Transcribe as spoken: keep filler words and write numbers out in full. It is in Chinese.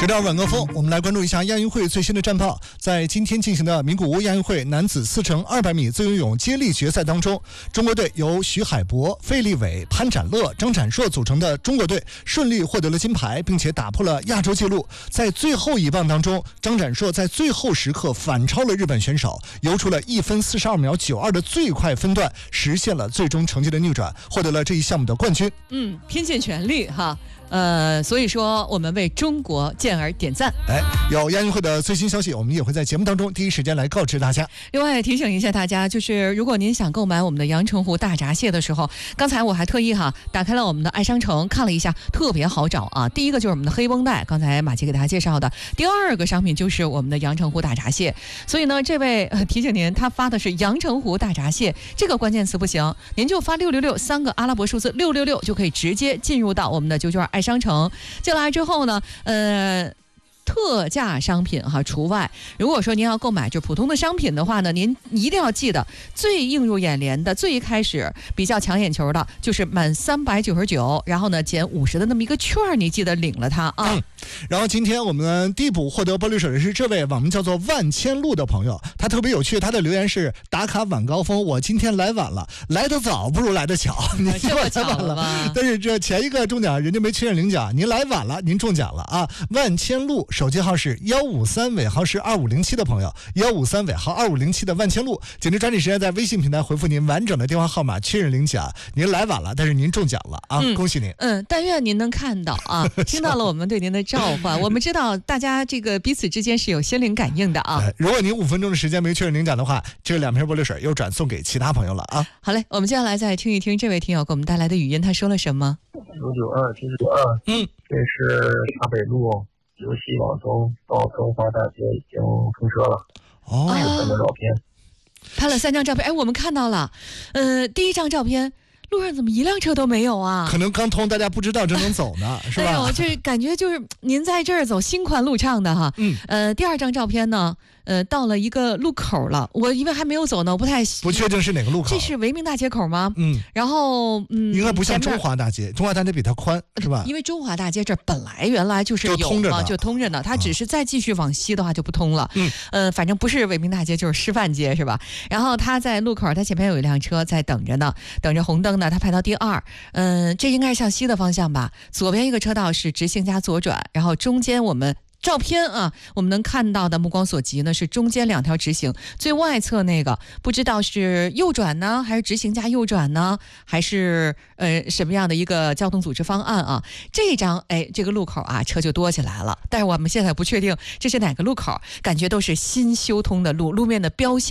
这到晚高峰，我们来关注一下亚运会最新的战报。在今天进行的名古屋亚运会男子四乘二百米自由泳接力决赛当中，中国队由徐海博、费立伟、潘展乐、张展硕组成的中国队顺利获得了金牌，并且打破了亚洲纪录。在最后一棒当中，张展硕在最后时刻反超了日本选手，游出了一分四十二秒九二的最快分段，实现了最终成绩的逆转，获得了这一项目的冠军。 嗯，拼尽全力哈。呃，所以说我们为中国健儿点赞。 哎，有亚运会的最新消息，我们也会在节目当中第一时间来告知大家。 另外提醒一下大家，就是如果您想购买我们的阳澄湖大闸蟹的时候，刚才我还特意哈打开了我们的爱商城看了一下，特别好找啊。第一个就是我们的黑绷带，刚才马奇给大家介绍的。第二个商品就是我们的阳澄湖大闸蟹。所以呢，这位、呃、提醒您，他发的是阳澄湖大闸蟹这个关键词不行，您就发六六六三个阿拉伯数字六六六就可以直接进入到我们的九九二爱商城。进来之后呢，呃。特价商品哈除外。如果说您要购买就普通的商品的话呢，您一定要记得最映入眼帘的、最一开始比较抢眼球的，就是满三百九十九，然后呢减五十的那么一个券，你记得领了它啊。 嗯、然后今天我们第一补获得玻璃水的是这位网名叫做万千路的朋友，他特别有趣，他的留言是打卡晚高峰，我今天来晚了，来得早不如来得巧，你这么巧了吧？ 但是这前一个中奖人家没确认领奖，您来晚了，您中奖了啊！万千路。手机号是幺五三尾号是二五零七的朋友，幺五三尾号二五零七的万千路，请您抓紧时间在微信平台回复您完整的电话号码确认领奖。您来晚了，但是您中奖了啊！嗯、恭喜您。 嗯，但愿您能看到啊，听到了我们对您的召唤。我们知道大家这个彼此之间是有心灵感应的啊。 呃、如果您五分钟的时间没确认领奖的话，这两瓶玻璃水又转送给其他朋友了啊。 好嘞，我们接下来再听一听这位听友给我们带来的语音，他说了什么？ 九九二七九二，嗯，这是大北路。由西往东到中华大街已经通车了。 哦， 拍了三张照片， 拍了三张照片。哎，我们看到了。呃，第一张照片，路上怎么一辆车都没有啊？ 可能刚通，大家不知道正能走呢，是吧？ 哎呦，这感觉就是您在这儿走心宽路畅的哈。 嗯。 呃，第二张照片呢？呃，到了一个路口了，我因为还没有走呢，我不太不确定是哪个路口。 这是维明大街口吗？ 嗯， 然后嗯， 应该不像中华大街，中华大街比它宽，是吧？ 因为中华大街这本来原来就是有就通着呢， 就通着呢，它只是再继续往西的话就不通了。 嗯， 呃，反正不是维明大街就是师范街，是吧？然后他在路口，他前面有一辆车在等着呢，等着红灯呢，他排到第二。嗯、呃，这应该是向西的方向吧？左边一个车道是直行加左转，然后中间我们。照片啊，我们能看到的目光所及呢是中间两条直行，最外侧那个不知道是右转呢，还是直行加右转呢，还是呃什么样的一个交通组织方案啊？这张哎这个路口啊车就多起来了，但是我们现在不确定这是哪个路口，感觉都是新修通的路，路面的标线。